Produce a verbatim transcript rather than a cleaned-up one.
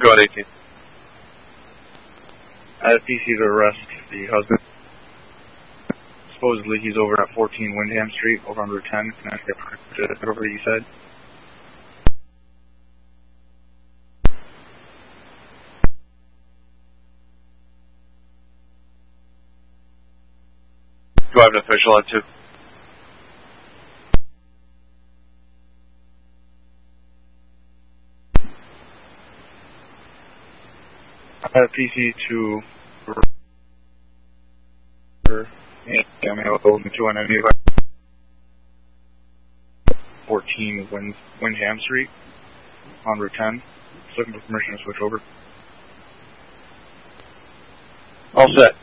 Go ahead, eighteen. I have P C to arrest the husband. Supposedly he's over at fourteen Windham Street, over on Route ten. Can I get to over you said? Do I have an official on two? I have P C to I'm holding two on any fourteen Wind, Windham Street on Route ten. Just looking for permission to switch over. All set.